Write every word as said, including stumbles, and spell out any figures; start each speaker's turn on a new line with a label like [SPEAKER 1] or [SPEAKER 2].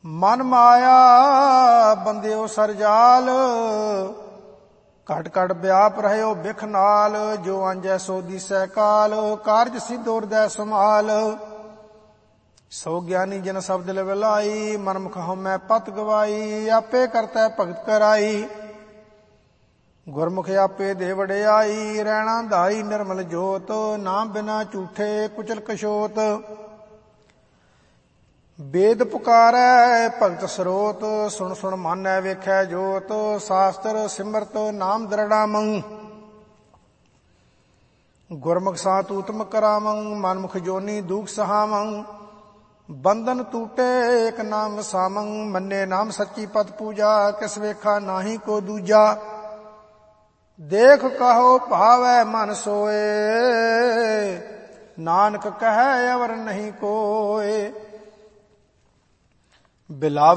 [SPEAKER 1] ਮਨ ਮਾਇਆ ਬੰਦਿਓ ਸਰਜਾਲ, ਘਟ ਘਟ ਵਿਆਪ ਰਹਿਓ ਬਿਖ ਨਾਲ। ਜੋ ਅੰਜੈ ਸੋ ਦੀਸੈ ਕਾਲ, ਕਾਰਜ ਸਿੱਧ ਹਿਰਦੈ ਸਮਾਲ। ਸੋ ਗਿਆਨੀ ਜਨ ਸ਼ਬਦ ਲਵਲਾਈ, ਮਨਮੁਖ ਹਉਮੈ ਪਤ ਗਵਾਈ। ਆਪੇ ਕਰਤੈ ਭਗਤ ਕਰਾਈ, ਗੁਰਮੁਖ ਆਪੇ ਦੇ ਵਡਿਆਈ। ਰਹਿਣਾ ਧਾਈ ਨਿਰਮਲ ਜੋਤ, ਨਾਮ ਬਿਨਾ ਝੂਠੇ ਕੁਚਲ ਕਛੋਤ। ਵੇਦ ਪੁਕਾਰੈ ਭਗਤ ਸਰੋਤ, ਸੁਣ ਸੁਣ ਮਾਨੈ ਵੇਖੈ ਜੋਤ। ਸ਼ਾਸਤਰ ਸਿਮਰਤ ਨਾਮ ਦ੍ਰਿੜਾਮੰ, ਗੁਰਮੁਖ ਸਾਥ ਊਤਮ ਕਰਾਮੰ। ਮਨਮੁਖ ਜੋਨੀ ਦੁਖ ਸਹਾਮੰ, ਬੰਧਨ ਟੂਟੇ ਏਕ ਨਾਮ ਵਸਾਮੰ। ਮੰਨੇ ਨਾਮ ਸੱਚੀ ਪਦ ਪੂਜਾ, ਕਿਸ ਵੇਖਾ ਨਾਹੀ ਕੋ ਦੂਜਾ। ਦੇਖ ਕਹੋ ਭਾਵੈ ਮਨ ਸੋਏ, ਨਾਨਕ ਕਹੈ ਅਵਰ ਨਹੀਂ ਕੋਏ। ਬਿਲਾਵ